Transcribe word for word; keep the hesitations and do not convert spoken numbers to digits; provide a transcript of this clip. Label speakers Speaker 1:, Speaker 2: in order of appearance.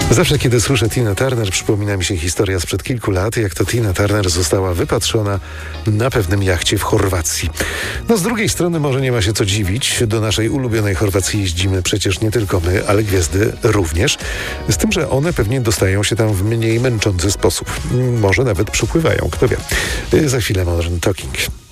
Speaker 1: Zawsze, kiedy słyszę Tina Turner, przypomina mi się historia sprzed kilku lat, jak to Tina Turner została wypatrzona na pewnym jachcie w Chorwacji. No z drugiej strony może nie ma się co dziwić. Do naszej ulubionej Chorwacji jeździmy przecież nie tylko my, ale gwiazdy również. Z tym, że one pewnie dostają się tam w mniej męczący sposób. Może nawet przypływają, kto wie. Za chwilę Modern Talking.